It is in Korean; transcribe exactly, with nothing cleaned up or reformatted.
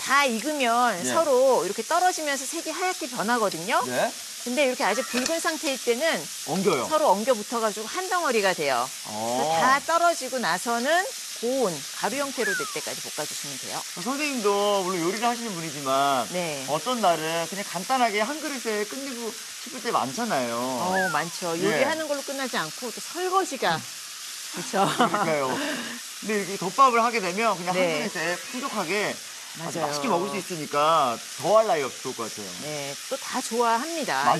다 익으면 네. 서로 이렇게 떨어지면서 색이 하얗게 변하거든요. 네. 근데 이렇게 아주 붉은 상태일 때는 엉겨요. 서로 엉겨 붙어가지고 한 덩어리가 돼요. 그래서 어. 다 떨어지고 나서는 고운 가루 형태로 될 때까지 볶아주시면 돼요. 선생님도 물론 요리를 하시는 분이지만 네. 어떤 날은 그냥 간단하게 한 그릇에 끝내고 싶을 때 많잖아요. 어, 많죠. 예. 요리하는 걸로 끝나지 않고 또 설거지가 그렇죠. 그러니까요. 근데 이렇게 덮밥을 하게 되면 그냥 네. 한 그릇에 풍족하게 아주 맞아요. 맛있게 먹을 수 있으니까 더할 나위 없을 것 같아요. 네, 또 다 좋아합니다. 맞아요.